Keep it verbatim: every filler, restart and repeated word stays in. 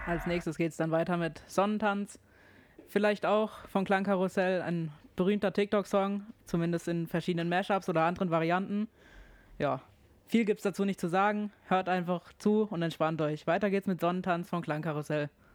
Als nächstes geht es dann weiter mit Sonnentanz. Vielleicht auch von Klangkarussell ein berühmter TikTok-Song, zumindest in verschiedenen Mashups oder anderen Varianten. Ja, viel gibt's dazu nicht zu sagen. Hört einfach zu und entspannt euch. Weiter geht's mit Sonnentanz von Klangkarussell.